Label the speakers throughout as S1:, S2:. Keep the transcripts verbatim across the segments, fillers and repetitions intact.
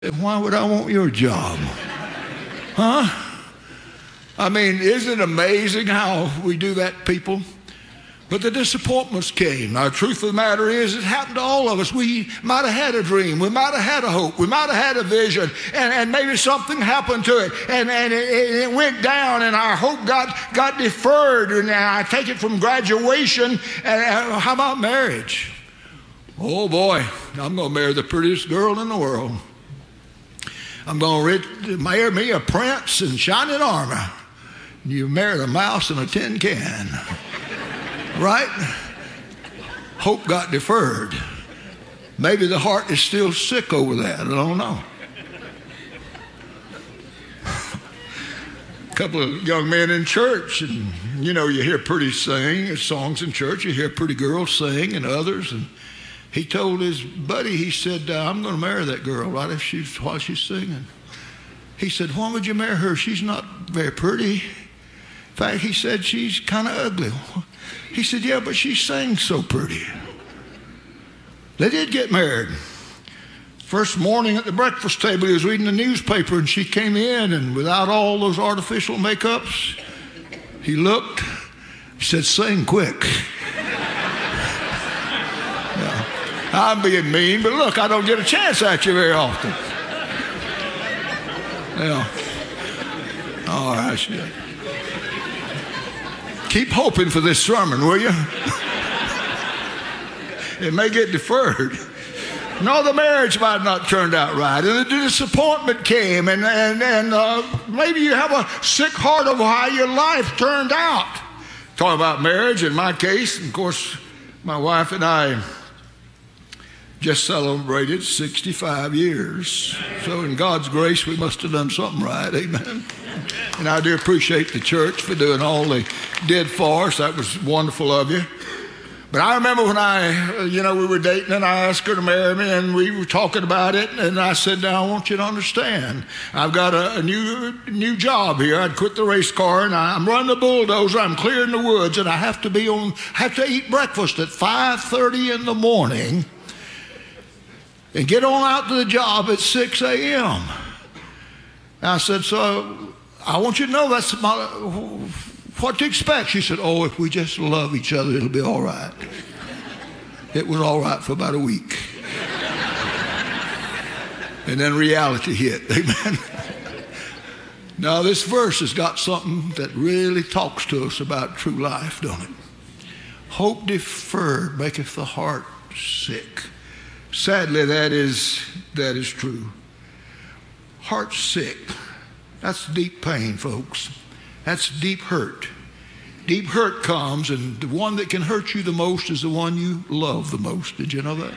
S1: Why would I want your job? Huh? I mean, isn't it amazing how we do that, people? But the disappointments came. Now, the truth of the matter is, it happened to all of us. We might have had a dream. We might have had a hope. We might have had a vision. And, and maybe something happened to it. And, and it, it went down, and our hope got, got deferred. And I take it from graduation. And how about marriage? Oh, boy, I'm going to marry the prettiest girl in the world. I'm going to marry me a prince in shining armor. You married a mouse in a tin can. Right? Hope got deferred. Maybe the heart is still sick over that. I don't know. A couple of young men in church, and you know, you hear pretty sing songs in church. You hear pretty girls sing and others. And he told his buddy, he said, uh, I'm going to marry that girl right if she's, while she's singing. He said, why would you marry her? She's not very pretty. In fact, he said, she's kind of ugly. He said, yeah, but she sings so pretty. They did get married. First morning at the breakfast table, he was reading the newspaper, and she came in, and without all those artificial makeups, he looked, he said, sing quick. Yeah. I'm being mean, but look, I don't get a chance at you very often. Yeah. All right. Keep hoping for this sermon, will you? It may get deferred. No, the marriage might have not turned out right, and the disappointment came, and, and, and uh, maybe you have a sick heart of how your life turned out. Talking about marriage, in my case, of course, my wife and I just celebrated sixty-five years. So in God's grace, we must have done something right, amen. And I do appreciate the church for doing all they did for us. That was wonderful of you. But I remember when I, you know, we were dating and I asked her to marry me and we were talking about it. And I said, now I want you to understand, I've got a, a new new job here. I'd quit the race car and I'm running the bulldozer. I'm clearing the woods and I have to be on, have to eat breakfast at five thirty in the morning and get on out to the job at six a.m. I said, so I want you to know that's my, what to expect. She said, oh, if we just love each other, it'll be all right. It was all right for about a week. And then reality hit, amen. Now this verse has got something that really talks to us about true life, don't it? Hope deferred maketh the heart sick. Sadly, that is, that is true. Heart sick. That's deep pain, folks. That's deep hurt. Deep hurt comes, and the one that can hurt you the most is the one you love the most. Did you know that?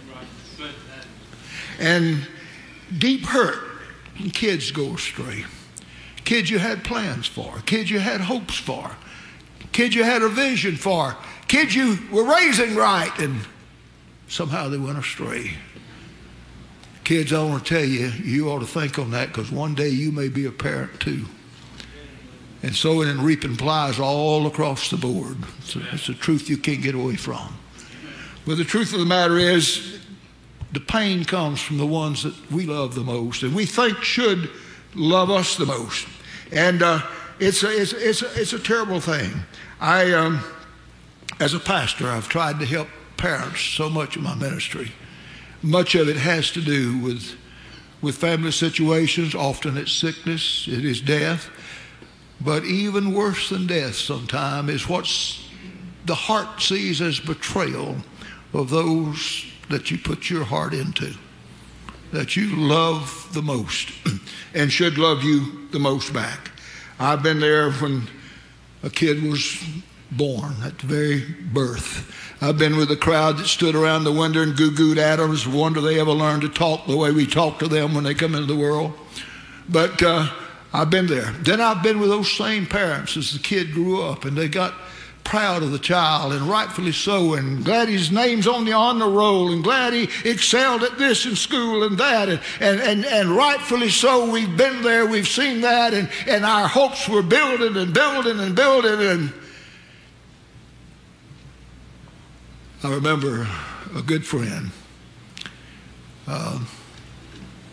S1: And deep hurt, kids go astray. Kids you had plans for. Kids you had hopes for. Kids you had a vision for. Kids you were raising right, and somehow they went astray. Kids, I want to tell you, you ought to think on that, because one day you may be a parent too. And sowing and reaping applies all across the board. It's a, it's a truth you can't get away from. But the truth of the matter is, the pain comes from the ones that we love the most and we think should love us the most. And uh, it's, a, it's, it's, a, it's a terrible thing. I, um, as a pastor, I've tried to help parents so much in my ministry. Much of it has to do with, with family situations. Often it's sickness, it is death. But even worse than death sometimes is what the heart sees as betrayal of those that you put your heart into, that you love the most and should love you the most back. I've been there when a kid was born, at the very birth. I've been with a crowd that stood around the window and goo-gooed at them. It's a wonder they ever learned to talk the way we talk to them when they come into the world. But uh, I've been there. Then I've been with those same parents as the kid grew up, and they got proud of the child, and rightfully so, and glad his name's on the honor roll, and glad he excelled at this in school and that, and, and, and, and rightfully so. We've been there, we've seen that, and, and our hopes were building and building and building. And I remember a good friend. Uh,